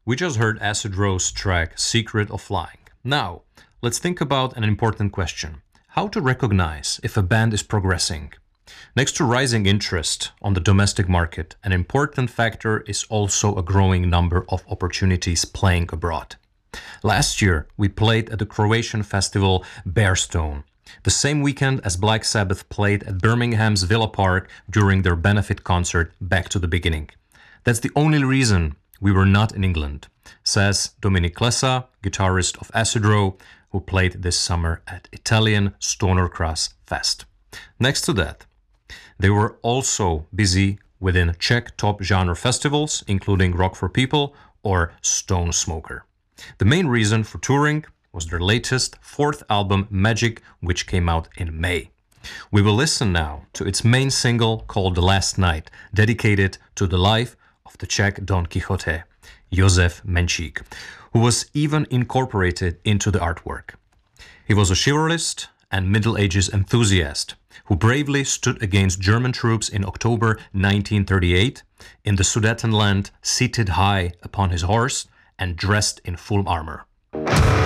We just heard Acid Rose track Secret of Flying. Now, let's think about an important question. How to recognize if a band is progressing? Next to rising interest on the domestic market, an important factor is also a growing number of opportunities playing abroad. Last year, we played at the Croatian festival Bearstone, the same weekend as Black Sabbath played at Birmingham's Villa Park during their benefit concert Back to the Beginning. That's the only reason we were not in England, says Dominic Klesa, guitarist of Acid Row, who played this summer at Italian Stoner Cross Fest. Next to that, they were also busy within Czech top genre festivals, including Rock for People or Stone Smoker. The main reason for touring was their latest fourth album, Magic, which came out in May. We will listen now to its main single called The Last Night, dedicated to the life of the Czech Don Quixote, Josef Menchik, who was even incorporated into the artwork. He was a chivalrist and Middle Ages enthusiast who bravely stood against German troops in October 1938 in the Sudetenland, seated high upon his horse and dressed in full armor.